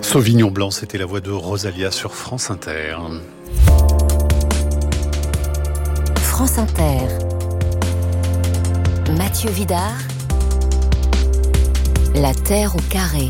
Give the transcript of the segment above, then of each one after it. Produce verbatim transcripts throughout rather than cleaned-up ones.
Sauvignon Blanc, c'était la voix de Rosalia sur France Inter. France Inter. Mathieu Vidard. La Terre au carré.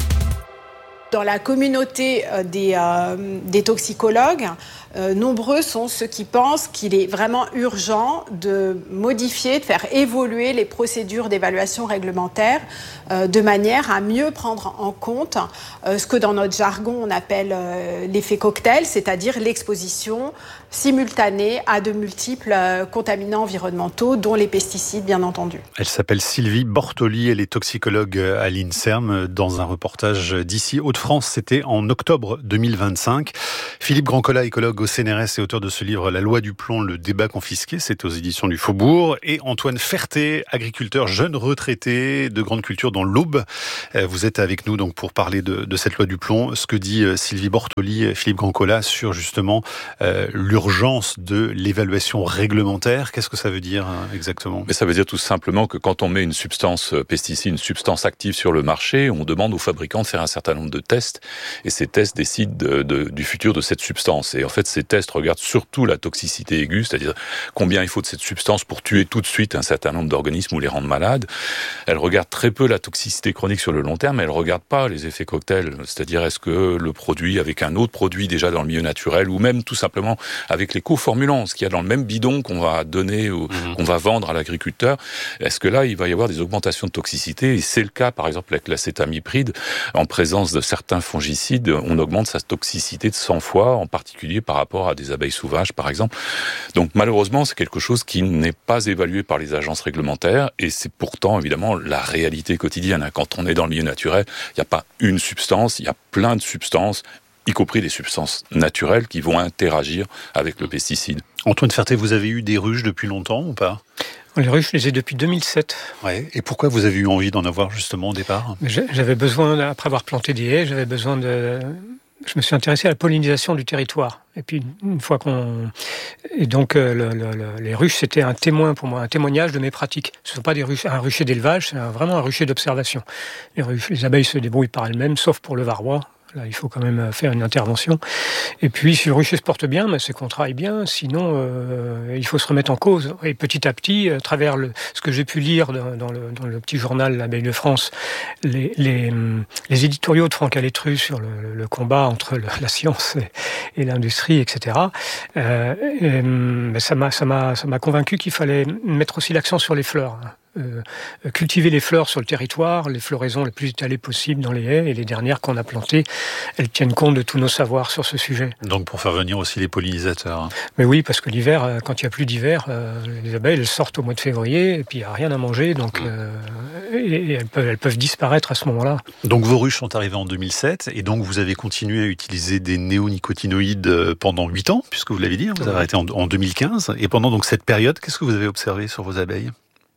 Dans la communauté des, euh, des toxicologues, euh, nombreux sont ceux qui pensent qu'il est vraiment urgent de modifier, de faire évoluer les procédures d'évaluation réglementaire euh, de manière à mieux prendre en compte euh, ce que dans notre jargon on appelle euh, l'effet cocktail, c'est-à-dire l'exposition simultanée à de multiples euh, contaminants environnementaux, dont les pesticides bien entendu. Elle s'appelle Sylvie Bortoli, elle est toxicologue à l'INSERM dans un reportage d'ici Hauts-de-France, c'était en octobre deux mille vingt-cinq. Philippe Grandcola, écologue au C N R S et auteur de ce livre La loi du plomb, le débat confisqué, c'est aux éditions du Faubourg, et Antoine Ferté, agriculteur, jeune retraité de grande culture dans l'Aube. Vous êtes avec nous donc pour parler de, de cette loi du plomb, ce que dit Sylvie Bortoli, Philippe Grandcola sur justement euh, l'urgence de l'évaluation réglementaire. Qu'est-ce que ça veut dire exactement ? Mais ça veut dire tout simplement que quand on met une substance pesticide, une substance active sur le marché, on demande aux fabricants de faire un certain nombre de tests, et ces tests décident de, de, du futur de cette substance. Et en fait, ces tests regardent surtout la toxicité aiguë, c'est-à-dire combien il faut de cette substance pour tuer tout de suite un certain nombre d'organismes ou les rendre malades. Elles regardent très peu la toxicité chronique sur le long terme, elles ne regardent pas les effets cocktails, c'est-à-dire est-ce que le produit avec un autre produit déjà dans le milieu naturel, ou même tout simplement avec les coformulants, ce qu'il y a dans le même bidon qu'on va donner, ou mmh. qu'on va vendre à l'agriculteur, est-ce que là, il va y avoir des augmentations de toxicité ? Et c'est le cas, par exemple, avec l'acétamipride, en présence de certains fongicides, on augmente sa toxicité de cent fois, en particulier par rapport à des abeilles sauvages, par exemple. Donc malheureusement, c'est quelque chose qui n'est pas évalué par les agences réglementaires, et c'est pourtant évidemment la réalité quotidienne. Quand on est dans le milieu naturel, il n'y a pas une substance, il y a plein de substances, y compris des substances naturelles qui vont interagir avec le pesticide. Antoine Ferté, vous avez eu des ruches depuis longtemps ou pas ? Les ruches, je les ai depuis deux mille sept. Ouais. Et pourquoi vous avez eu envie d'en avoir justement au départ ? J'avais besoin, après avoir planté des haies, j'avais besoin de... Je me suis intéressé à la pollinisation du territoire. Et puis, une fois qu'on... Et donc, le, le, le, les ruches, c'était un témoin pour moi, un témoignage de mes pratiques. Ce ne sont pas des ruches, un rucher d'élevage, c'est vraiment un rucher d'observation. Les, ruches, les abeilles se débrouillent par elles-mêmes, sauf pour le varroa. Là, il faut quand même faire une intervention. Et puis, si le rucher se porte bien, ben, c'est qu'on travaille bien. Sinon, euh, il faut se remettre en cause. Et petit à petit, à travers le, ce que j'ai pu lire dans, dans, le, dans le petit journal L'Abeille de France, les, les, les éditoriaux de Franck Alétru sur le, le combat entre le, la science et, et l'industrie, et cetera, euh, et, ben, ça m'a, ça m'a, ça m'a convaincu qu'il fallait mettre aussi l'accent sur les fleurs. Euh, cultiver les fleurs sur le territoire, les floraisons les plus étalées possibles dans les haies, et les dernières qu'on a plantées, elles tiennent compte de tous nos savoirs sur ce sujet. Donc pour faire venir aussi les pollinisateurs. Mais oui, parce que l'hiver, quand il n'y a plus d'hiver, euh, les abeilles elles sortent au mois de février, et puis il n'y a rien à manger, donc euh, et, et elles, peuvent, elles peuvent disparaître à ce moment-là. Donc vos ruches sont arrivées en deux mille sept, et donc vous avez continué à utiliser des néonicotinoïdes pendant huit ans, puisque vous l'avez dit, hein, vous avez arrêté en, en deux mille quinze, et pendant donc cette période, qu'est-ce que vous avez observé sur vos abeilles ?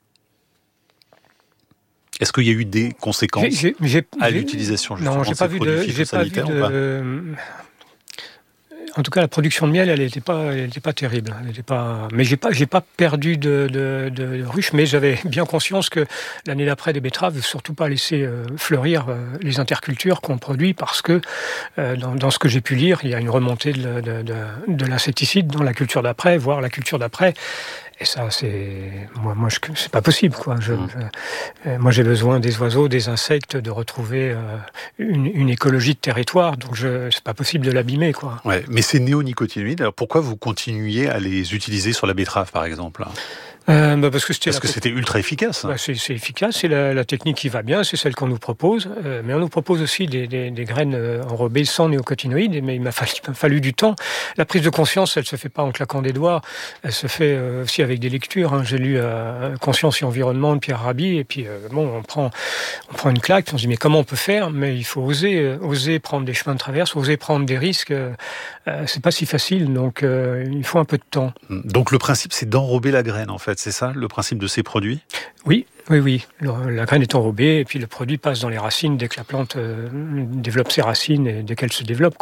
Est-ce qu'il y a eu des conséquences j'ai, j'ai, à j'ai, l'utilisation justement non, j'ai de pas ces vu produits de, phytosanitaires j'ai pas vu de, En tout cas, la production de miel, elle n'était pas, elle était pas terrible. Elle était pas. Mais j'ai pas, j'ai pas perdu de, de, de ruches, mais j'avais bien conscience que l'année d'après, des betteraves, ne surtout pas laisser euh, fleurir euh, les intercultures qu'on produit, parce que euh, dans, dans ce que j'ai pu lire, il y a une remontée de, de, de, de l'insecticide dans la culture d'après, voire la culture d'après. Et ça, c'est moi, moi, je... c'est pas possible, quoi. Je, mmh. je... Moi, j'ai besoin des oiseaux, des insectes, de retrouver euh, une, une écologie de territoire. Donc, je... c'est pas possible de l'abîmer, quoi. Ouais, mais ces néonicotinoïdes, alors pourquoi vous continuiez à les utiliser sur la betterave, par exemple ? Euh, bah parce que c'était, parce que c'était ultra efficace. Bah c'est, c'est efficace, c'est la, la technique qui va bien, c'est celle qu'on nous propose. Euh, mais on nous propose aussi des, des, des graines enrobées sans néocotinoïdes. Mais il m'a fallu, il m'a fallu du temps. La prise de conscience, elle se fait pas en claquant des doigts. Elle se fait euh, aussi avec des lectures. Hein. J'ai lu euh, Conscience et environnement de Pierre Rabhi, et puis euh, bon, on prend, on prend une claque. On se dit mais comment on peut faire ? Mais il faut oser, euh, oser prendre des chemins de traverse, oser prendre des risques. Euh, c'est pas si facile, donc euh, il faut un peu de temps. Donc le principe, c'est d'enrober la graine, en fait. C'est ça, le principe de ces produits ? Oui, oui, oui. La graine est enrobée, et puis le produit passe dans les racines dès que la plante euh, développe ses racines et dès qu'elle se développe, quoi.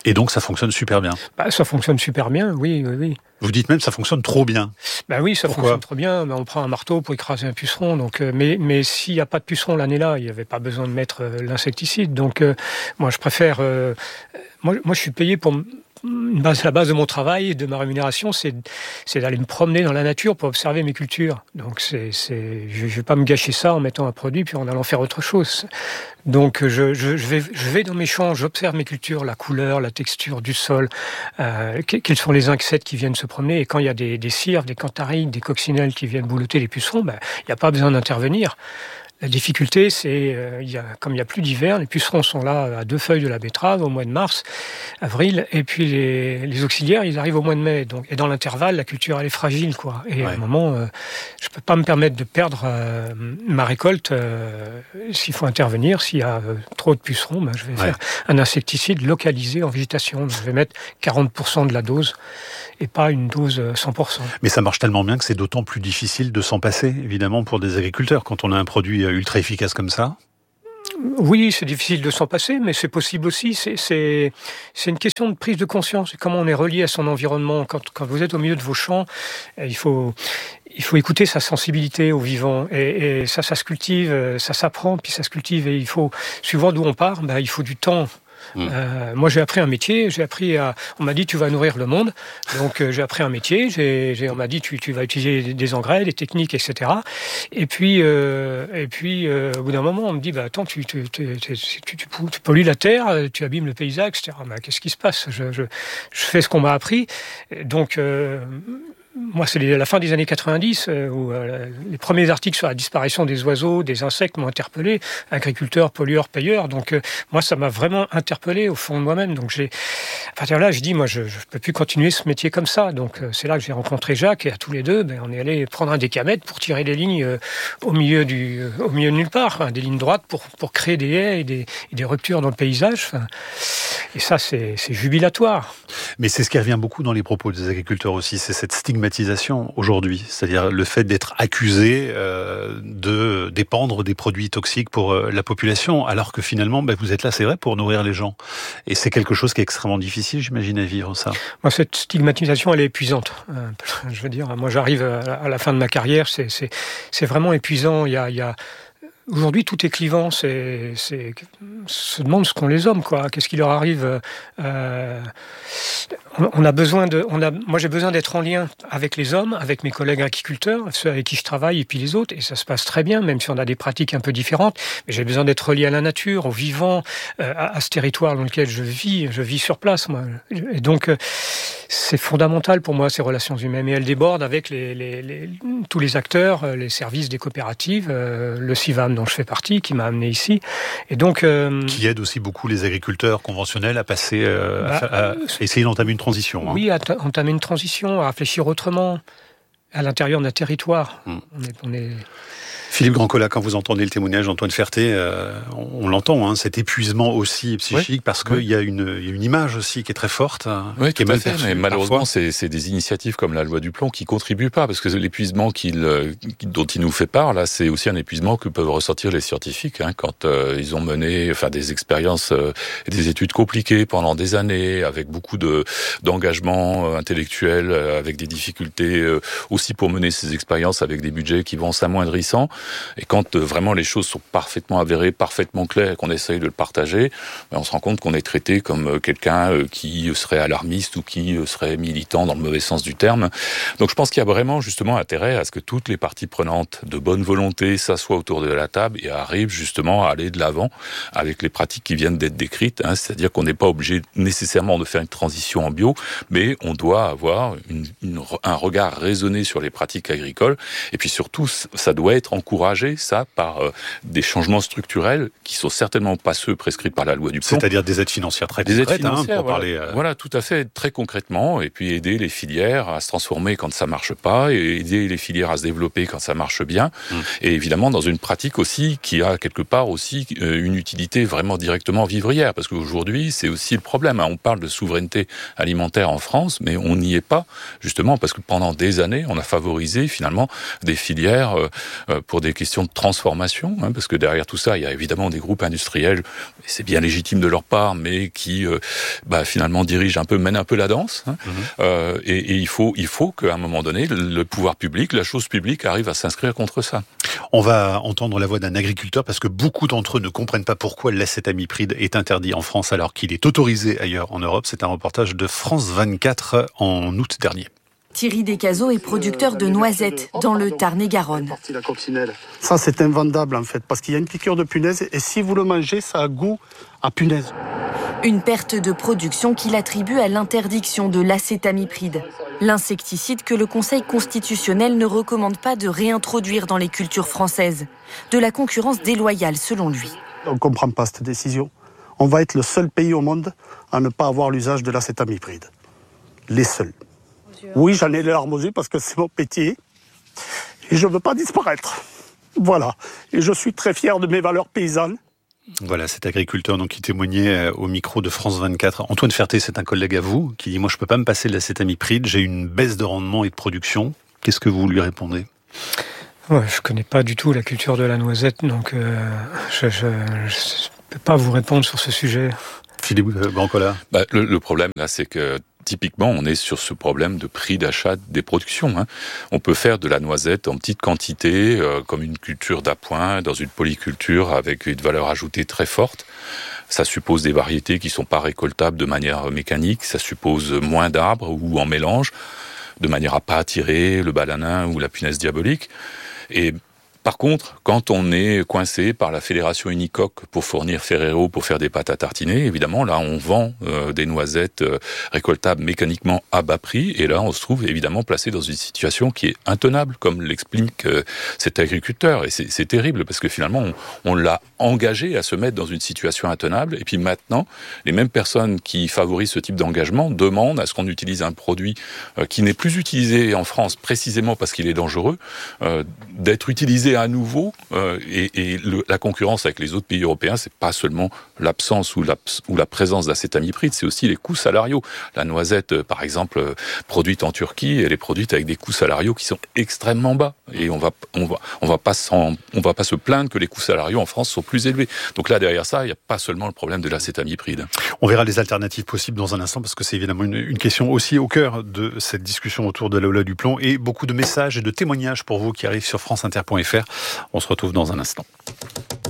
Et donc ça fonctionne super bien. Bah, ça fonctionne super bien, oui, oui, oui. Vous dites même que ça fonctionne trop bien. Ben oui, ça Pourquoi ? fonctionne trop bien. Ben on prend un marteau pour écraser un puceron. Donc, euh, mais mais s'il n'y a pas de puceron l'année-là, il n'y avait pas besoin de mettre euh, l'insecticide. Donc, euh, moi, je préfère. Euh, moi, moi, je suis payé pour. Une base, la base de mon travail et de ma rémunération, c'est, c'est d'aller me promener dans la nature pour observer mes cultures. Donc, c'est, c'est, je ne vais pas me gâcher ça en mettant un produit puis en allant faire autre chose. Donc, je, je, je, vais, je vais dans mes champs, j'observe mes cultures, la couleur, la texture du sol, euh, quels sont les insectes qui viennent se promener. Et quand il y a des, des cirques, des cantharides, des coccinelles qui viennent boulotter les pucerons, ben, il n'y a pas besoin d'intervenir. La difficulté, c'est euh, il y a, comme il n'y a plus d'hiver, les pucerons sont là à deux feuilles de la betterave au mois de mars, avril, et puis les, les auxiliaires, ils arrivent au mois de mai. Donc, et dans l'intervalle, la culture, elle est fragile, quoi. Et ouais. à un moment, euh, je peux pas me permettre de perdre euh, ma récolte. Euh, s'il faut intervenir, s'il y a euh, trop de pucerons, ben, je vais ouais. faire un insecticide localisé en végétation. Donc, je vais mettre quarante pour cent de la dose et pas une dose cent pour cent. Mais ça marche tellement bien que c'est d'autant plus difficile de s'en passer, évidemment, pour des agriculteurs, quand on a un produit ultra efficace comme ça. Oui, c'est difficile de s'en passer, mais c'est possible aussi. C'est, c'est, c'est une question de prise de conscience. Comment on est relié à son environnement. Quand, quand vous êtes au milieu de vos champs, il faut, il faut écouter sa sensibilité au vivant. Et, et ça, ça se cultive, ça s'apprend, puis ça se cultive. Et il faut, suivant d'où on part, ben, il faut du temps. Mmh. Euh, moi, j'ai appris un métier. J'ai appris à. On m'a dit tu vas nourrir le monde. Donc, euh, j'ai appris un métier. J'ai, j'ai, on m'a dit tu, tu vas utiliser des engrais, des techniques, et cetera. Et puis, euh, et puis, euh, au bout d'un moment, on me dit bah attends, tu, tu, tu, tu, tu, tu pollues la terre, tu abîmes le paysage, et cetera. Bah, qu'est-ce qui se passe ? je, je, je fais ce qu'on m'a appris. Donc. Euh, Moi, c'est la fin des années quatre-vingt-dix euh, où euh, les premiers articles sur la disparition des oiseaux, des insectes m'ont interpellé, agriculteurs, pollueurs, payeurs. Donc, euh, moi, ça m'a vraiment interpellé au fond de moi-même. Donc, j'ai, à partir de là, je dis, moi, je ne peux plus continuer ce métier comme ça. Donc, euh, c'est là que j'ai rencontré Jacques et à tous les deux, ben, on est allé prendre un décamètre pour tirer des lignes euh, au milieu du, euh, au milieu de nulle part, hein, des lignes droites pour pour créer des haies et des, et des ruptures dans le paysage. Enfin, et ça, c'est, c'est jubilatoire. Mais c'est ce qui revient beaucoup dans les propos des agriculteurs aussi, c'est cette stigmatisation aujourd'hui, c'est-à-dire le fait d'être accusé euh, de dépendre des produits toxiques pour euh, la population, alors que finalement, bah, vous êtes là, c'est vrai, pour nourrir les gens. Et c'est quelque chose qui est extrêmement difficile, j'imagine, à vivre, ça. Moi, cette stigmatisation, elle est épuisante. Euh, je veux dire, moi, j'arrive à la fin de ma carrière, c'est, c'est, c'est vraiment épuisant. Il y a... Il y a Aujourd'hui, tout est clivant. C'est, c'est, se demande ce qu'ont les hommes, quoi. Qu'est-ce qui leur arrive euh, On a besoin de, on a, moi, j'ai besoin d'être en lien avec les hommes, avec mes collègues agriculteurs, ceux avec qui je travaille, et puis les autres. Et ça se passe très bien, même si on a des pratiques un peu différentes. Mais j'ai besoin d'être relié à la nature, au vivant, euh, à, à ce territoire dans lequel je vis. Je vis sur place, moi. Et donc, euh, c'est fondamental pour moi ces relations humaines. Et elles débordent avec les, les, les, tous les acteurs, les services des coopératives, euh, le CIVAM dont je fais partie, qui m'a amené ici. Et donc, euh, qui aide aussi beaucoup les agriculteurs conventionnels à passer, euh, bah, à, à essayer d'entamer une transition. Hein. Oui, à t- entamer une transition, à réfléchir autrement à l'intérieur d'un territoire. Hum. On est, on est... Philippe Grandcola, quand vous entendez le témoignage d'Antoine Ferté, euh, on, on l'entend, hein, cet épuisement aussi psychique, oui, parce qu'il oui. y, y a une image aussi qui est très forte, oui, qui est mal perçue. Mais malheureusement, c'est, c'est des initiatives comme la loi du plomb qui contribuent pas, parce que l'épuisement qu'il, dont il nous fait part, là, c'est aussi un épuisement que peuvent ressentir les scientifiques, hein, quand euh, ils ont mené, enfin, des expériences, euh, des études compliquées pendant des années, avec beaucoup de d'engagement euh, intellectuel, euh, avec des difficultés euh, aussi pour mener ces expériences avec des budgets qui vont s'amoindrissant. Et quand euh, vraiment les choses sont parfaitement avérées, parfaitement claires, et qu'on essaye de le partager, ben on se rend compte qu'on est traité comme euh, quelqu'un euh, qui serait alarmiste ou qui euh, serait militant dans le mauvais sens du terme. Donc je pense qu'il y a vraiment justement intérêt à ce que toutes les parties prenantes de bonne volonté s'assoient autour de la table et arrivent justement à aller de l'avant avec les pratiques qui viennent d'être décrites. Hein, c'est-à-dire qu'on n'est pas obligé nécessairement de faire une transition en bio, mais on doit avoir une, une, un regard raisonné sur les pratiques agricoles. Et puis surtout, ça doit être encouragé encourager ça par euh, des changements structurels qui sont certainement pas ceux prescrits par la loi du plomb. C'est-à-dire des aides financières très des concrètes, aides financières, hein, pour voilà, parler... Euh... Voilà, tout à fait, très concrètement, et puis aider les filières à se transformer quand ça marche pas, et aider les filières à se développer quand ça marche bien, mmh. et évidemment dans une pratique aussi qui a quelque part aussi euh, une utilité vraiment directement vivrière, parce qu'aujourd'hui, c'est aussi le problème, hein. On parle de souveraineté alimentaire en France, mais on n'y est pas, justement, parce que pendant des années, on a favorisé finalement des filières euh, pour des questions de transformation, hein, parce que derrière tout ça, il y a évidemment des groupes industriels, et c'est bien légitime de leur part, mais qui euh, bah, finalement dirigent un peu, mènent un peu la danse. Hein. Mmh. Euh, et, et il faut, il faut qu'à un moment donné, le pouvoir public, la chose publique arrive à s'inscrire contre ça. On va entendre la voix d'un agriculteur parce que beaucoup d'entre eux ne comprennent pas pourquoi l'acétamipride est interdit en France alors qu'il est autorisé ailleurs en Europe. C'est un reportage de France vingt-quatre en août dernier. Thierry Descazeaux est producteur de noisettes dans le Tarn-et-Garonne. Ça, c'est invendable en fait, parce qu'il y a une piqûre de punaise et si vous le mangez, ça a goût à punaise. Une perte de production qu'il attribue à l'interdiction de l'acétamipride, l'insecticide que le Conseil constitutionnel ne recommande pas de réintroduire dans les cultures françaises. De la concurrence déloyale, selon lui. On ne comprend pas cette décision. On va être le seul pays au monde à ne pas avoir l'usage de l'acétamipride. Les seuls. Oui, j'en ai les larmes aux yeux parce que c'est mon métier et je ne veux pas disparaître. Voilà. Et je suis très fier de mes valeurs paysannes. Voilà, cet agriculteur donc, qui témoignait au micro de France vingt-quatre. Antoine Ferté, c'est un collègue à vous, qui dit « Moi, je ne peux pas me passer de l'acétamipride, j'ai une baisse de rendement et de production. » Qu'est-ce que vous lui répondez ? Ouais, je ne connais pas du tout la culture de la noisette, donc euh, je ne peux pas vous répondre sur ce sujet. Philippe Brancola. Bah, le, le problème, là, c'est que typiquement, on est sur ce problème de prix d'achat des productions. Hein. On peut faire de la noisette en petite quantité, euh, comme une culture d'appoint, dans une polyculture avec une valeur ajoutée très forte. Ça suppose des variétés qui ne sont pas récoltables de manière mécanique. Ça suppose moins d'arbres ou en mélange, de manière à pas attirer le balanin ou la punaise diabolique. Et par contre, quand on est coincé par la Fédération Unicoque pour fournir Ferrero, pour faire des pâtes à tartiner, évidemment, là, on vend euh, des noisettes euh, récoltables mécaniquement à bas prix, et là, on se trouve évidemment placé dans une situation qui est intenable, comme l'explique euh, cet agriculteur. Et c'est, c'est terrible, parce que finalement, on, on l'a engagé à se mettre dans une situation intenable, et puis maintenant, les mêmes personnes qui favorisent ce type d'engagement demandent à ce qu'on utilise un produit euh, qui n'est plus utilisé en France, précisément parce qu'il est dangereux, euh, d'être utilisé à nouveau, euh, et, et le, la concurrence avec les autres pays européens, c'est pas seulement l'absence ou la, ou la présence d'acétamipride, c'est aussi les coûts salariaux. La noisette, euh, par exemple, euh, produite en Turquie, elle est produite avec des coûts salariaux qui sont extrêmement bas, et on va, on va, on va pas s'en, on va pas se plaindre que les coûts salariaux en France sont plus élevés. Donc là, derrière ça, il n'y a pas seulement le problème de l'acétamipride. On verra les alternatives possibles dans un instant, parce que c'est évidemment une, une question aussi au cœur de cette discussion autour de la loi du plomb, et beaucoup de messages et de témoignages pour vous qui arrivent sur franceinter point f r. On se retrouve dans un instant.